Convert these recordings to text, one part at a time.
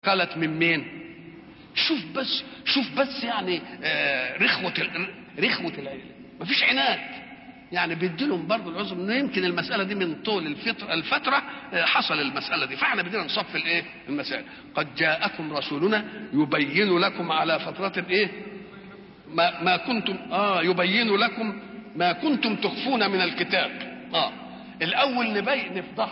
قالت من مين؟ شوف بس يعني رخوة العيله، مفيش عناد، يعني بيديلهم برضه العذر انه يمكن المساله دي من طول الفتره حصل المساله دي، فاحنا بدنا نصف الايه المسائل. قد جاءكم رسولنا يبين لكم على فتره ايه ما كنتم يبين لكم ما كنتم تخفون من الكتاب. الاول نفضح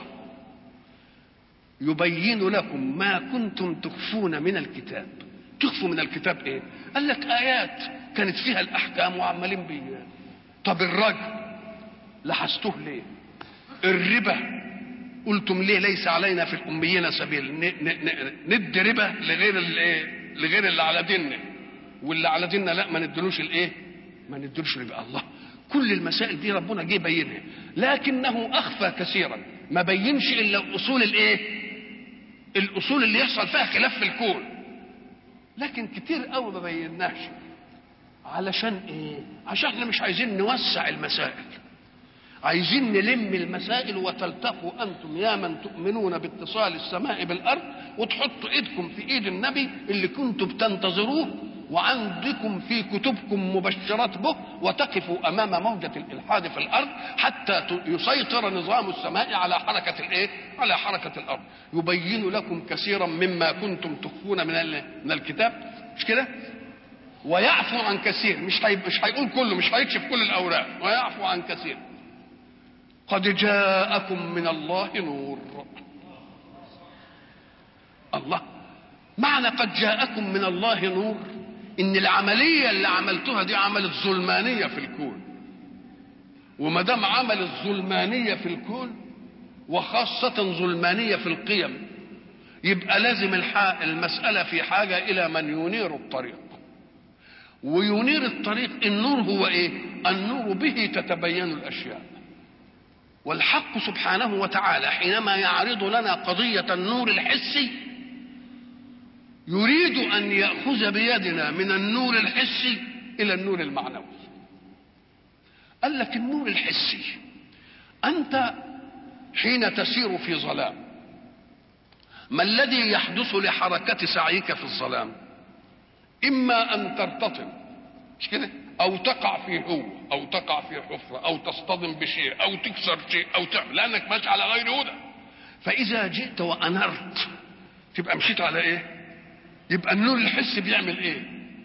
يبين لكم ما كنتم تخفون من الكتاب. تخفوا من الكتاب ايه؟ قال لك ايات كانت فيها الاحكام وعمالين بيه. طب الرجل لحستوه ليه؟ الربا قلتم ليه ليس علينا في الاميين سبيل؟ ندي ربا لغير اللي على ديننا، واللي على ديننا لا ما ندلوش الايه؟ ما ندلوش ربا. الله، كل المسائل دي ربنا جه بينها، لكنه اخفى كثيرا، ما بينش الا الاصول الايه؟ الاصول اللي يحصل فيها خلاف في الكون، لكن كتير قوي ما بيناش. علشان ايه؟ عشان احنا مش عايزين نوسع المسائل، عايزين نلم المسائل وتلتقوا انتم يا من تؤمنون باتصال السماء بالارض وتحطوا ايدكم في ايد النبي اللي كنتم بتنتظروه وعندكم في كتبكم مبشرات به، وتقفوا امام موجة الالحاد في الارض حتى يسيطر نظام السماء على حركة الايه؟ على حركة الارض. يبين لكم كثيرا مما كنتم تخفون من الكتاب، مش كده؟ ويعفو عن كثير، مش هيقول كله، مش هيكشف كل الاوراق، ويعفو عن كثير. قد جاءكم من الله نور. الله، معنى قد جاءكم من الله نور ان العمليه اللي عملتوها دي عملت ظلمانيه في الكون، وما دام عملت ظلمانيه في الكون وخاصه ظلمانيه في القيم، يبقى لازم المساله في حاجه الى من ينير الطريق. وينير الطريق النور هو ايه؟ النور به تتبين الاشياء. والحق سبحانه وتعالى حينما يعرض لنا قضية النور الحسي يريد أن يأخذ بيدنا من النور الحسي إلى النور المعنوي. قال لك النور الحسي، أنت حين تسير في ظلام ما الذي يحدث لحركة سعيك في الظلام؟ إما أن ترتطم، مش كده؟ أو تقع في أو تقع في حفرة، أو تصطدم بشيء، أو تكسر شيء، أو تعمل، لأنك ماشي على غير هدى. فإذا جئت وأنرت تبقى مشيت على إيه؟ يبقى النور الحسي بيعمل إيه؟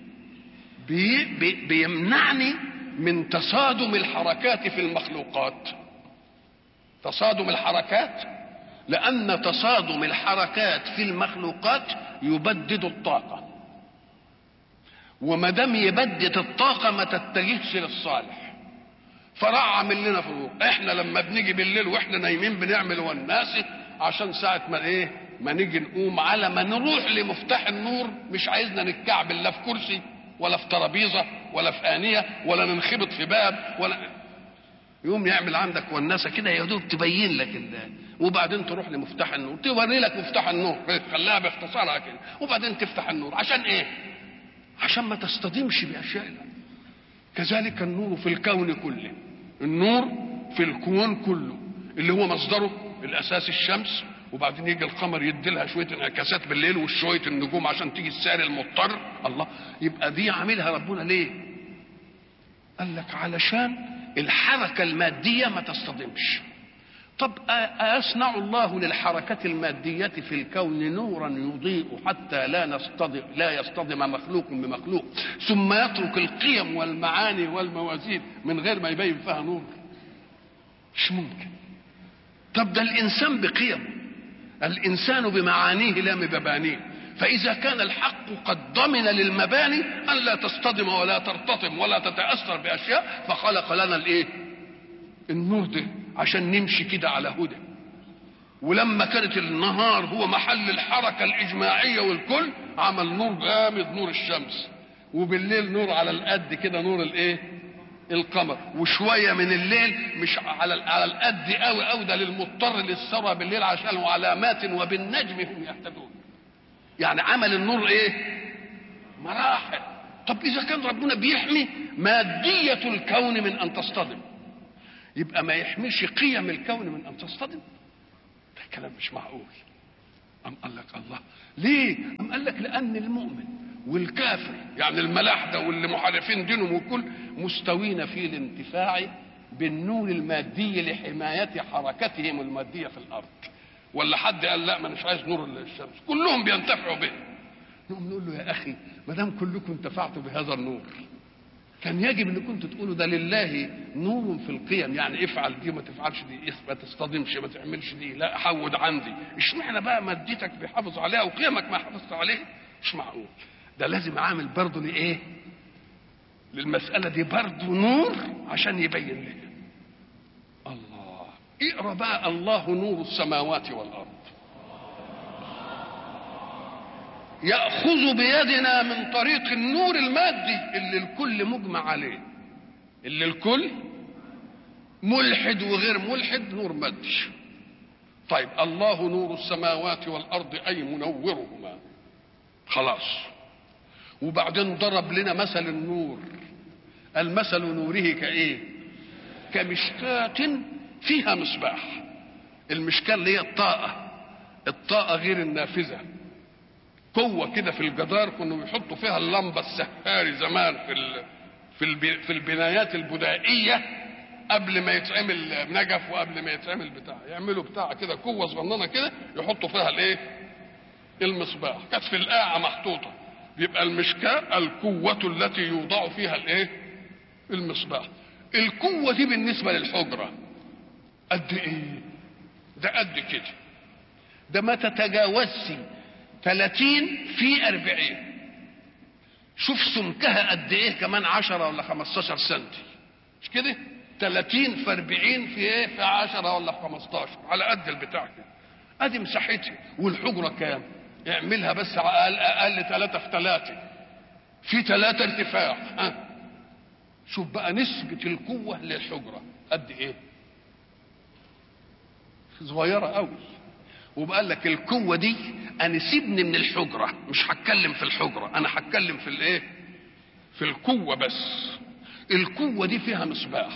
بيمنعني من تصادم الحركات في المخلوقات. تصادم الحركات، لأن تصادم الحركات في المخلوقات يبدد الطاقة، وما دام يبدد الطاقه ما تتجهش للصالح. فراح عامل لنا في النور. احنا لما بنيجي بالليل واحنا نايمين بنعمل وناسه عشان ساعه ما ايه؟ ما نيجي نقوم على ما نروح لمفتاح النور مش عايزنا نتكعبل لا في كرسي ولا في ترابيزه ولا في انيه ولا ننخبط في باب ولا يقوم يعمل عندك وناسه كده يا دوب تبين لك وبعدين تروح لمفتاح النور توري لك مفتاح النور، خليها باختصارها كده، وبعدين تفتح النور. عشان ايه؟ عشان ما تصطدمش بأشياء. كذلك النور في الكون كله، النور في الكون كله اللي هو مصدره الأساس الشمس، وبعدين يجي القمر يدي لها شوية انعكاسات بالليل وشوية النجوم عشان تيجي السائر المضطر. الله، يبقى دي عاملها ربنا ليه؟ قال لك علشان الحركة المادية ما تصطدمش. طب أيصنع الله للحركة المادية في الكون نورا يضيء حتى لا يصطدم مخلوق بمخلوق، ثم يترك القيم والمعاني والموازين من غير ما يبين فيها نور؟ مش ممكن. طب ده الإنسان بقيمه، الإنسان بمعانيه لا بمبانيه. فإذا كان الحق قد ضمن للمباني أن لا تصطدم ولا ترتطم ولا تتأثر بأشياء، فخلق لنا الإيه؟ النور ده عشان نمشي كده على هدى. ولما كانت النهار هو محل الحركة الإجماعية والكل، عمل نور جامد نور الشمس، وبالليل نور على القد كده نور الايه؟ القمر، وشوية من الليل مش على القد قوي قوي ده للمضطر للسرى بالليل عشان علامات وبالنجم هم يهتدون. يعني عمل النور ايه؟ مراحل. طب إذا كان ربنا بيحمي مادية الكون من أن تصطدم، يبقى ما يحميش قيم الكون من أن تصطدم؟ ده كلام مش معقول. أم قال لك الله ليه؟ أم قال لك لأن المؤمن والكافر يعني الملاحدة واللي محارفين دينهم وكل مستوين في الانتفاع بالنور المادي لحماية حركتهم المادية في الأرض. ولا حد قال لا ما مش عايز نور الشمس، كلهم بينتفعوا به. نقوم نقول له يا أخي ما دام كلكم انتفعتوا بهذا النور كان يجب ان كنتوا تقولوا ده لله نور في القيم، يعني افعل دي وما تفعلش دي، ما تصطدمش ما تعملش دي، لا حود عندي. اشمعنى بقى مادتك بيحافظ عليها وقيمك ما حافظت عليها؟ مش معقول. ده لازم عامل برضه لايه؟ للمساله دي برضه نور عشان يبين لنا. الله اقرا بقى الله نور السماوات والارض يأخذ بيدنا من طريق النور المادي اللي الكل مجمع عليه، اللي الكل ملحد وغير ملحد نور مادي. طيب الله نور السماوات والأرض أي منورهما، خلاص. وبعدين ضرب لنا مثل النور، المثل نوره كإيه؟ كمشكاة فيها مصباح. المشكاة اللي هي الطاقة غير النافذة، قوة كده في الجدار كانوا بيحطوا فيها اللمبة السهاري زمان في البنايات البدائية قبل ما يتعمل نجف وقبل ما يتعمل بتاع، يعملوا بتاع كده قوة صغننة كده يحطوا فيها الايه؟ المصباح. كانت في القاعة محطوطة، يبقى المشكاة القوة التي يوضع فيها الايه؟ المصباح. القوة دي بالنسبة للحجرة قد ايه؟ ده قد كده، ده ما تتجاوزش 30 في 40. شوف سمكها قد ايه كمان، 10 ولا 15 سنتي، مش كده؟ 30 في 40 في ايه؟ في 10 ولا في 15، على قد البتاع كده. ادي مساحتها. والحجره كام؟ اعملها بس اقل 3 في 3 في 3 ارتفاع. شوف بقى نسبة القوة للحجرة قد ايه؟ صغيرة قوي. وبقال لك القوة دي انا سيبني من الحجرة، مش هتكلم في الحجرة، انا هتكلم في الايه؟ في القوة بس. القوة دي فيها مصباح.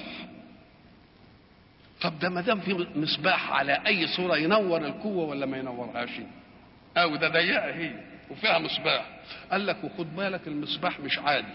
طب ده ما دام في مصباح على اي صورة ينور القوة ولا ما ينورهاش؟ او ده ضيقة هي وفيها مصباح. قال لك وخد بالك المصباح مش عادي.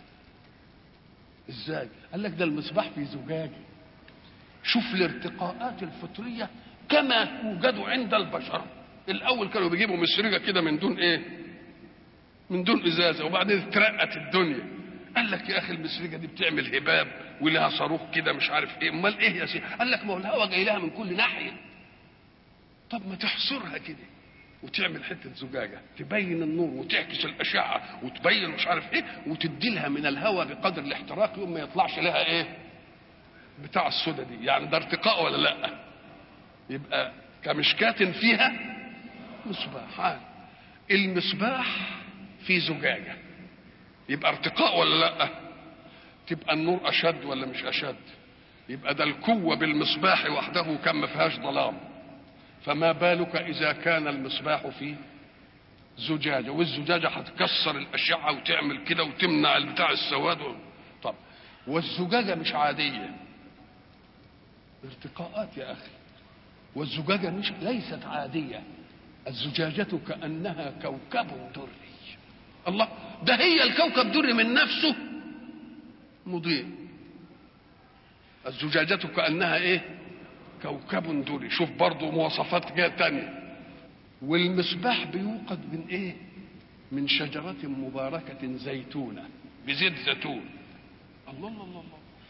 ازاي؟ قال لك ده المصباح في زجاجة. شوف الارتقاءات الفطرية كما توجد عند البشر. الاول كانوا بيجيبوا مسرجه كده من دون ايه؟ من دون ازازه، وبعدين اترقت الدنيا. قال لك يا اخي المسرجه دي بتعمل هباب ولها صاروخ كده مش عارف ايه، امال ايه يا سيدي؟ قال لك ما هو الهواء جاي لها من كل ناحيه. طب ما تحصرها كده وتعمل حته زجاجه تبين النور وتعكس الاشعه وتبين مش عارف ايه، وتدي لها من الهواء بقدر الاحتراق يوم ما يطلعش لها ايه؟ بتاع السودا دي. يعني ده ارتقاء ولا لا؟ يبقى كمشكاة فيها مصباح. المصباح في زجاجة، يبقى ارتقاء ولا لا؟ تبقى النور أشد ولا مش أشد؟ يبقى ده القوة بالمصباح وحده كان ما فيهاش ظلام، فما بالك إذا كان المصباح في زجاجة، والزجاجة هتكسر الأشعة وتعمل كده وتمنع البتاع السواد طب والزجاجة مش عادية، ارتقاءات يا أخي. والزجاجة مش ليست عادية، الزجاجة كأنها كوكب دري. الله، ده هي الكوكب دري من نفسه مضيء. الزجاجة كأنها ايه؟ كوكب دري. شوف برضو مواصفات جاية تانية. والمصباح بيوقد من ايه؟ من شجرة مباركة زيتونة بزيت زيتون. الله الله الله.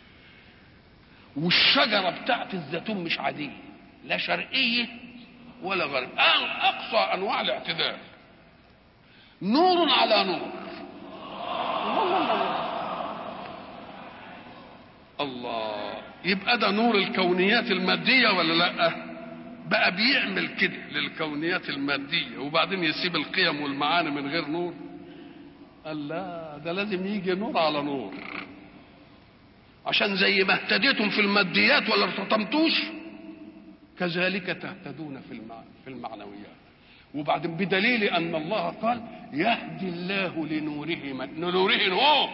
والشجرة بتاعت الزيتون مش عادية، لا شرقية ولا غرب، أقصى أنواع الاعتدال. نور على نور. الله، يبقى ده نور الكونيات المادية ولا لا؟ بقى بيعمل كده للكونيات المادية وبعدين يسيب القيم والمعاني من غير نور؟ قال لا، ده لازم يجي نور على نور، عشان زي ما اهتديتم في الماديات ولا ارتطمتوش كذلك تهتدون في المعنويات. وبعدين بدليل ان الله قال يهدي الله لنوره من لنوره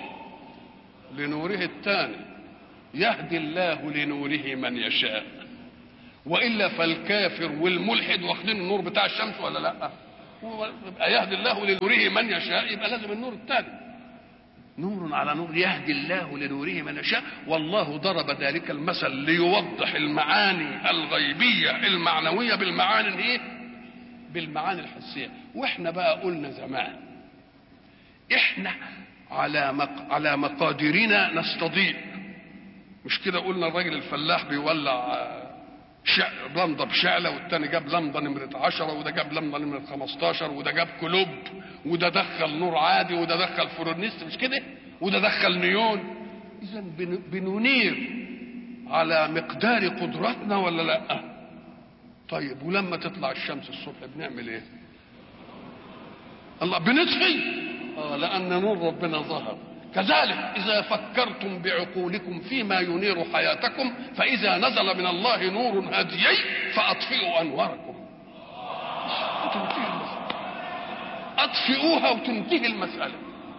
لنوره الثاني، يهدي الله لنوره من يشاء. والا فالكافر والملحد واخدين النور بتاع الشمس ولا لا؟ يبقى يهدي الله لنوره من يشاء، يبقى لازم النور الثاني. نور على نور، يهدي الله لنوره من يشاء. والله ضرب ذلك المثل ليوضح المعاني الغيبيه المعنويه بالمعاني الايه؟ بالمعاني الحسيه. واحنا بقى قلنا زمان احنا على مقاديرنا نستضيء، مش كده؟ قلنا الراجل الفلاح بيولع لمضه بشعله، والتاني جاب لمضه نمره 10، وده جاب لمضه نمره 15، وده جاب كلوب، وده دخل نور عادي، وده دخل فورنيست، مش كده؟ وده دخل نيون. اذا بننير على مقدار قدرتنا ولا لا؟ طيب ولما تطلع الشمس الصبح بنعمل ايه؟ الله بنطفي، لان نور ربنا ظهر. كذلك إذا فكرتم بعقولكم فيما ينير حياتكم فإذا نزل من الله نور هاديي فأطفئوا أنواركم. أطفئوها وتنتهي المسألة.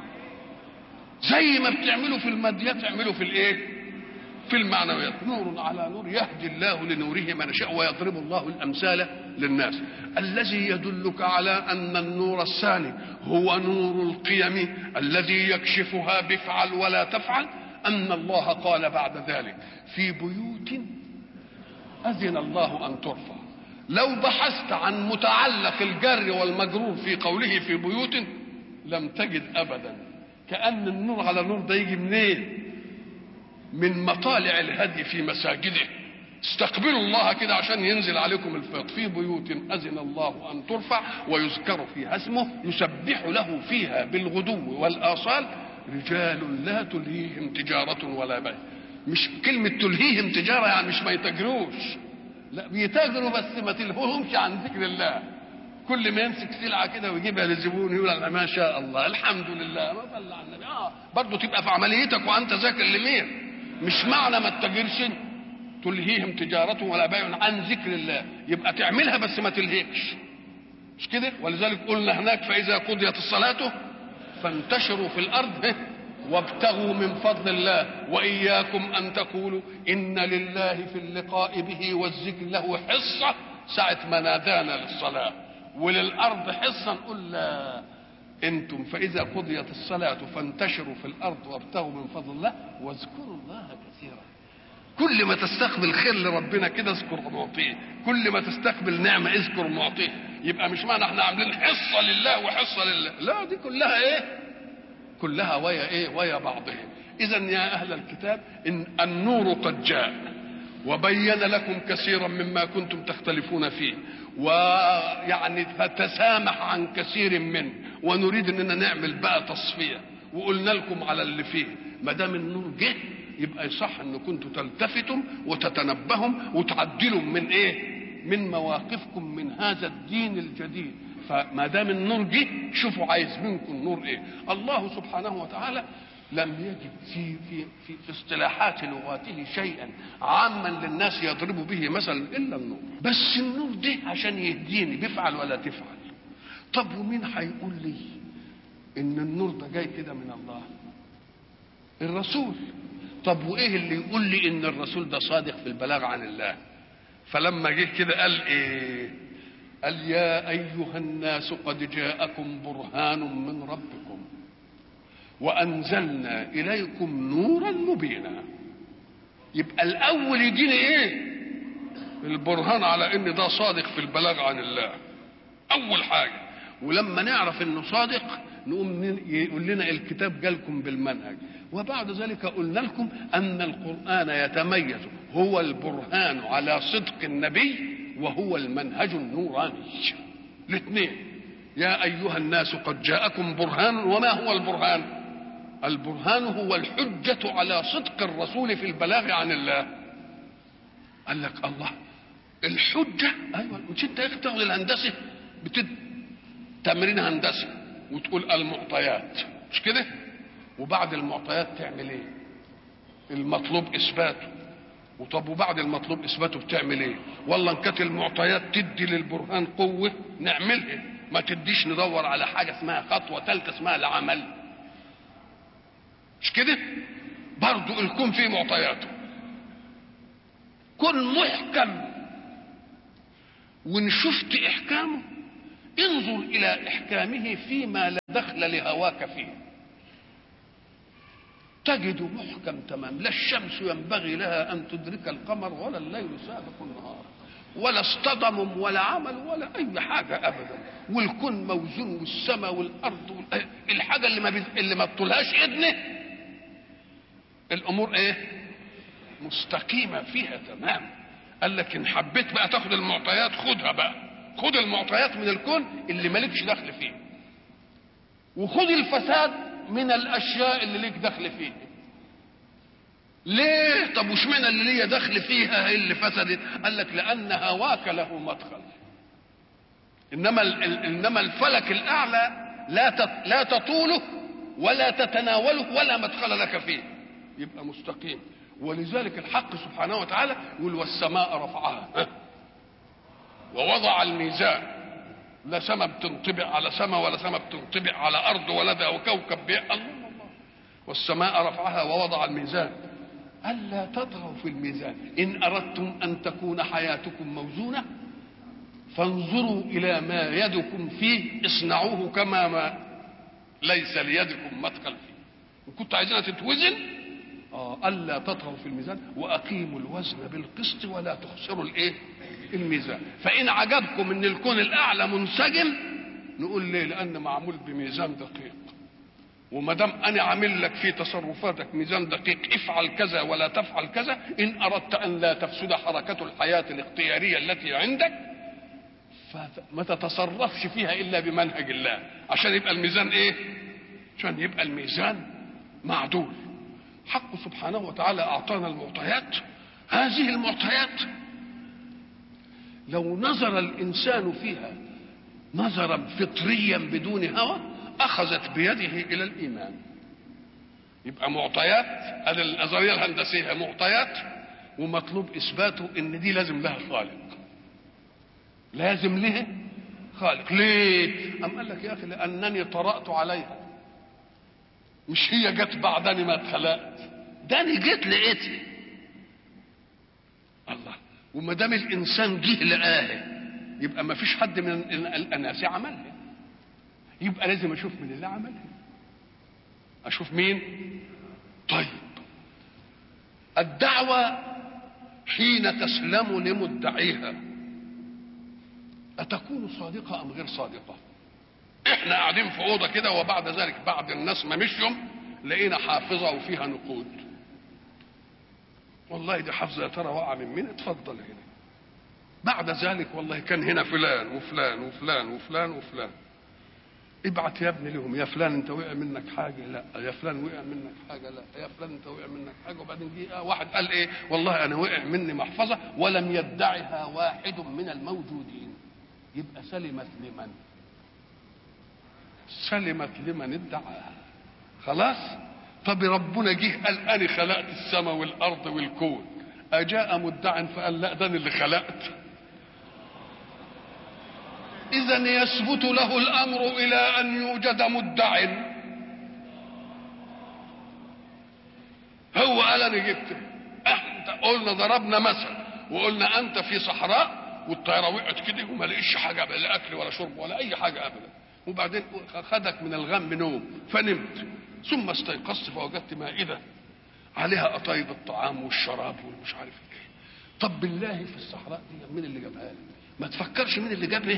زي ما بتعملوا في الماديات تعملوا في الإيه؟ في المعنويات. نور على نور، يهدي الله لنوره من يشاء ويضرب الله الأمثال للناس. الذي يدلك على أن النور الثاني هو نور القيم الذي يكشفها بفعل ولا تفعل، أن الله قال بعد ذلك في بيوت أذن الله أن ترفع. لو بحثت عن متعلق الجر والمجرور في قوله في بيوت لم تجد أبدا. كأن النور على نور ده يجي منين؟ من مطالع الهدي في مساجده. استقبلوا الله كده عشان ينزل عليكم الفيض. في بيوت أذن الله أن ترفع ويذكر فيها اسمه يسبح له فيها بالغدو والآصال رجال لا تلهيهم تجارة ولا بيع. مش كلمة تلهيهم تجارة يعني مش ما يتاجروش، لا بيتاجروا بس ما تلهوهمش عن ذكر الله. كل ما يمسك سلعة كده ويجيبها للزبون يقول ما شاء الله الحمد لله ما صلى على النبي. برضه تبقى في عمليتك وأنت ذاكر لمين. مش معنى ما تتاجرش تلهيهم تجارة ولا بيع عن ذكر الله، يبقى تعملها بس ما تلهيكش، مش كده؟ ولذلك قلنا هناك فإذا قضيت الصلاة فانتشروا في الأرض وابتغوا من فضل الله وإياكم أن تقولوا إن لله في اللقاء به والذكر له حصة ساعة ما نادانا للصلاة، وللأرض حصة نقول لا. انتم فإذا قضيت الصلاة فانتشروا في الأرض وابتغوا من فضل الله واذكروا الله كثيرا. كل ما تستقبل خير لربنا كده اذكر معطيه، كل ما تستقبل نعمة اذكر معطيه. يبقى مش معنى احنا عاملين حصة لله وحصة لله، لا دي كلها ايه؟ كلها ويا ايه؟ ويا بعضها. اذا يا اهل الكتاب ان النور قد جاء وبين لكم كثيرا مما كنتم تختلفون فيه، ويعني فتسامح عن كثير منه، ونريد اننا نعمل بقى تصفية وقلنا لكم على اللي فيه. ما دام النور جه يبقى يصح ان كنتم تلتفتم وتتنبهم وتعدلوا من ايه؟ من مواقفكم من هذا الدين الجديد. فما دام النور جه شوفوا عايز منكم نور ايه. الله سبحانه وتعالى لم يجد في اصطلاحات لغاته شيئا عاما للناس يضرب به مثلا الا النور. بس النور ده عشان يهديني بفعل ولا تفعل. طب ومين هيقول لي ان النور ده جاي كده من الله؟ الرسول. طب وايه اللي يقول لي ان الرسول ده صادق في البلاغ عن الله؟ فلما جه كده قال ايه؟ قال يا ايها الناس قد جاءكم برهان من ربكم وانزلنا اليكم نورا مبينا. يبقى الاول يديني ايه؟ البرهان على ان ده صادق في البلاغ عن الله اول حاجه. ولما نعرف انه صادق نقوم يقول لنا الكتاب جالكم بالمنهج. وبعد ذلك قلنا لكم ان القرآن يتميز، هو البرهان على صدق النبي وهو المنهج النوراني الاثنين. يا ايها الناس قد جاءكم برهان. وما هو البرهان؟ البرهان هو الحجة على صدق الرسول في البلاغ عن الله. قال لك الله الحجة، ايوه مش انت تاخد الهندسة تمرين هندسي وتقول المعطيات مش كده؟ وبعد المعطيات تعمل ايه؟ المطلوب اثباته. وطب وبعد المطلوب اثباته بتعمل ايه؟ والله ان كانت المعطيات تدي للبرهان قوه نعملها، ما تديش ندور على حاجه اسمها خطوه ثالثه اسمها العمل، مش كده؟ برضه الكون فيه معطياته. كن محكم وإن شفت إحكامه انظر إلى إحكامه فيما لا دخل لهواك فيه، تجد محكم تمام. لا الشمس ينبغي لها أن تدرك القمر ولا الليل سابق النهار ولا اصطدم ولا عمل ولا أي حاجة أبدا، والكون موزون والسماء والأرض الحاجة اللي ما تطولهاش إذنه الأمور إيه؟ مستقيمة فيها تمام. قال لك إن حبيت بقى تاخد المعطيات خدها بقى، خد المعطيات من الكون اللي مالكش دخل فيه، وخد الفساد من الاشياء اللي ليك دخل فيها. ليه؟ طب واشمعنى اللي ليا دخل فيها هي اللي فسدت؟ قال لك لان هواك له مدخل، انما الفلك الاعلى لا تطوله ولا تتناوله ولا مدخل لك فيه، يبقى مستقيم. ولذلك الحق سبحانه وتعالى يقول والسماء رفعها ووضع الميزان، لا سما بتنطبق على سما ولا سما بتنطبق على ارض ولا ده وكوكب الله. والسماء رفعها ووضع الميزان الا تطغوا في الميزان ان اردتم ان تكون حياتكم موزونه فانظروا الى ما يدكم فيه اصنعوه كما ما ليس ليدكم مدخل فيه. ان كنتوا عايزينها تتوزن الا تطغوا في الميزان واقيموا الوزن بالقسط ولا تخسروا الميزان. فان عجبكم ان الكون الاعلى منسجم نقول ليه؟ لان معمول بميزان دقيق، وما دام انا عامل لك في تصرفاتك ميزان دقيق افعل كذا ولا تفعل كذا ان اردت ان لا تفسد حركه الحياه الاختياريه التي عندك فما تتصرفش فيها الا بمنهج الله عشان يبقى الميزان ايه؟ عشان يبقى الميزان معدول. حق سبحانه وتعالى اعطانا المعطيات، هذه المعطيات لو نظر الانسان فيها نظرا فطريا بدون هوى اخذت بيده الى الايمان. يبقى معطيات ادي النظريه الهندسيه معطيات ومطلوب اثباته ان دي لازم لها خالق، لازم لها خالق. ليه؟ أم قال لك يا اخي لانني طرأت عليها، مش هي جت بعدني ما اتخلقت، ده انا جيت لقيتها. الله، وما دام الانسان جه لقاها يبقى ما فيش حد من الاناس عملها، يبقى لازم اشوف من اللي عملها. اشوف مين؟ طيب الدعوة حين تسلم لمدعيها أتكون صادقة أم غير صادقة؟ احنا قاعدين في أوضة كده وبعد ذلك بعد الناس ما مشيهم لقينا حافظة وفيها نقود. والله دي حافظة يا ترى وقع من مين؟ اتفضل هنا. بعد ذلك والله كان هنا فلان وفلان وفلان وفلان وفلان. ابعت يا ابني لهم، يا فلان انت وقع منك حاجه؟ لا. يا فلان وقع منك حاجه؟ لا. يا فلان انت وقع منك حاجه؟ وبعدين جه واحد قال ايه؟ والله انا وقع مني محفظه ولم يدعها واحد من الموجودين. يبقى سلمت لمن؟ سلمت لمن ادعاها. خلاص. طب ربنا جه قال انا خلقت السماء والارض والكون، اجاء مدع فقال لا ده انا اللي خلقت؟ إذا يثبت له الأمر إلى أن يوجد مدع. هو قال أنا جبت، إحنا قلنا ضربنا مثل وقلنا أنت في صحراء والطيارة وقعت كده وما لقيش حاجة لا أكل ولا شرب ولا أي حاجة أبدا، وبعدين خدك من الغم نوم فنمت، ثم استيقظت فوجدت مائدة عليها قطايب الطعام والشراب والمش عارف إيه. طب بالله في الصحراء دي مين اللي جابها لك؟ ما تفكرش مين اللي جابها؟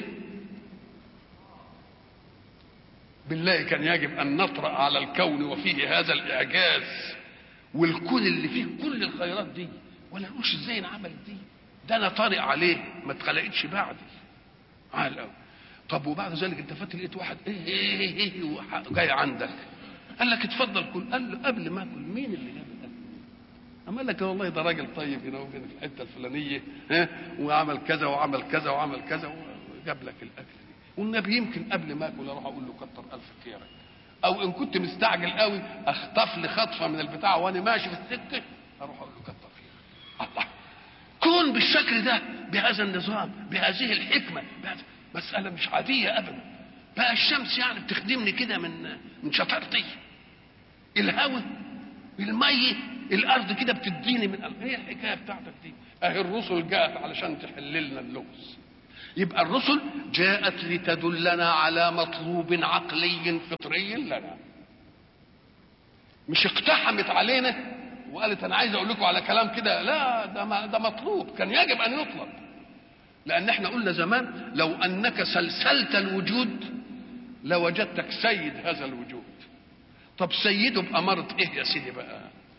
بالله كان يجب أن نطرأ على الكون وفيه هذا الإعجاز والكون اللي فيه كل الخيرات دي ولا نقولش ازاي انعملت دي؟ ده أنا طارئ عليه ما اتخلقتش بعدي. عال قوي. طب وبعد ذلك انت فات لقيت واحد ايه جاي عندك قال لك اتفضل كل، قال له قبل ما اكل مين اللي جاب الاكل؟ قال لك والله ده راجل طيب هنا وهنا في الحته الفلانيه وعمل كذا وعمل كذا وعمل كذا وجاب لك الاكل. والنبي يمكن قبل ما اكل اروح اقول له كتر الف خيرك، او ان كنت مستعجل قوي اخطف لي خطفه من البتاع وانا ماشي في السكه اروح اقول له كتر خيرك. الله، كون بالشكل ده بهذا النظام بهذه الحكمه مساله مش عاديه ابدا. بقى الشمس يعني بتخدمني كده من شطارتي، الهواء الميه الارض كده بتديني من ايه الحكايه بتاعتك دي؟ اهي الرسل جاءت علشان تحل لنا اللغز، يبقى الرسل جاءت لتدلنا على مطلوب عقلي فطري لنا، مش اقتحمت علينا وقالت انا عايز اقول لكم على كلام كده، لا ده مطلوب كان يجب ان يطلب. لان احنا قلنا زمان لو انك سلسلت الوجود لوجدتك سيد هذا الوجود. طب سيده بأمارة ايه يا سيدي بقى؟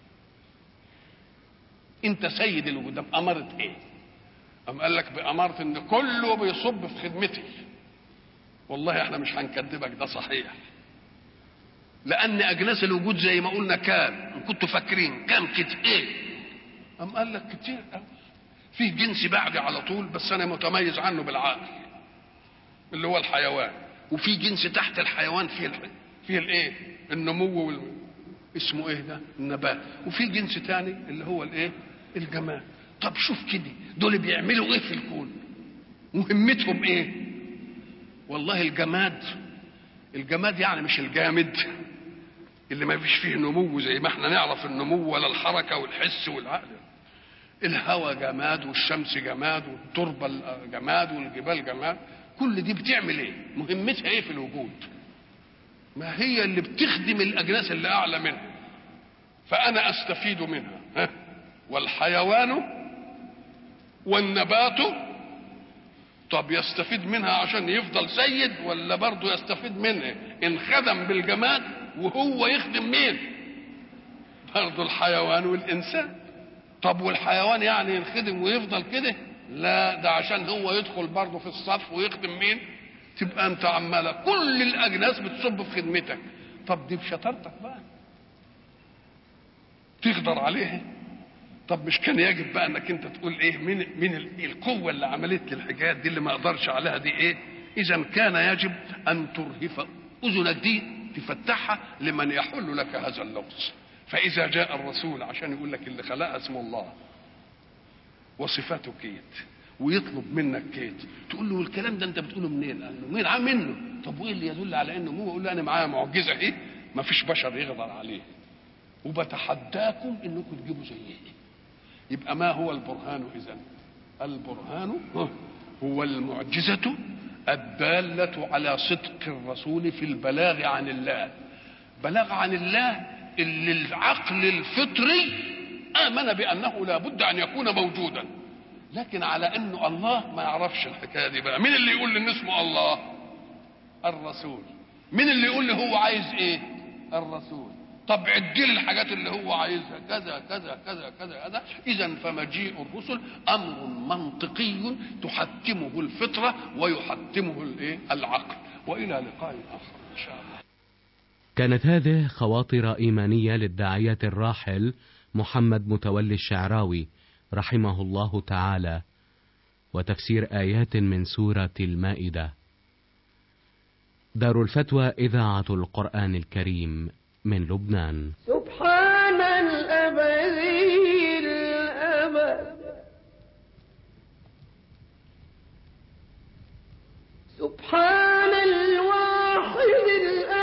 انت سيد الوجود بأمارة ايه؟ أم قال لك بأمارة ان كله بيصب في خدمتي. والله احنا مش هنكذبك، ده صحيح، لان اجناس الوجود زي ما قلنا كام، كنتوا فاكرين كام كده ايه؟ أم قال لك كتير قوي. فيه جنس بعدي على طول بس انا متميز عنه بالعقل اللي هو الحيوان، وفي جنس تحت الحيوان فيه الايه؟ النمو اسمه ايه ده؟ النبات. وفي جنس تاني اللي هو الايه؟ الجماد. طب شوف كده دول بيعملوا ايه في الكون؟ مهمتهم ايه؟ والله الجماد يعني مش الجامد اللي ما فيش فيه نمو زي ما احنا نعرف النمو ولا الحركه والحس والعقل. الهواء جماد والشمس جماد والتربه جماد والجبال جماد. كل دي بتعمل ايه؟ مهمتها ايه في الوجود؟ ما هي اللي بتخدم الاجناس اللي اعلى منها، فانا استفيد منها. والحيوان والنبات طب يستفيد منها عشان يفضل سيد ولا برضه يستفيد منها ان خدم بالجماد وهو يخدم مين؟ برضه الحيوان والانسان. طب والحيوان يعني ينخدم ويفضل كده؟ لا، ده عشان هو يدخل برضه في الصف ويخدم مين؟ تبقى انت عماله كل الاجناس بتصب في خدمتك. طب دي بشطارتك بقى تقدر عليها؟ طب مش كان يجب بقى انك انت تقول ايه؟ من القوه اللي عملت لي الحكايات دي اللي ما اقدرش عليها دي ايه؟ اذا كان يجب ان ترهف اذنك دي تفتحها لمن يحل لك هذا اللغز. فاذا جاء الرسول عشان يقول لك اللي خلقها اسمه الله وصفاته كيت ويطلب منك كيت، تقول له الكلام ده انت بتقوله منين؟ قال له مين عام منه؟ طب وايه اللي يدل على انه هو؟ يقول له انا معايا معجزه ايه ما فيش بشر يقدر عليه، وبتحداكم انكم تجيبوا زيه. يبقى ما هو البرهان اذن؟ البرهان هو المعجزه الداله على صدق الرسول في البلاغ عن الله. بلاغ عن الله اللي العقل الفطري امن بانه لا بد ان يكون موجودا، لكن على انه الله ما يعرفش الحكايه دي. بقى مين اللي يقول ان اسمه الله؟ الرسول. مين اللي يقول له هو عايز ايه؟ الرسول. طب عدي لي الحاجات اللي هو عايزها كذا كذا كذا كذا كذا. اذا فمجيء الرسل امر منطقي تحتمه الفطره ويحتمه الايه؟ العقل. والى لقاء اخر ان شاء الله. كانت هذه خواطر إيمانية للداعية الراحل محمد متولي الشعراوي رحمه الله تعالى، وتفسير آيات من سورة المائدة. دار الفتوى إذاعة القرآن الكريم من لبنان. سبحان الأبدي الأبد، سبحان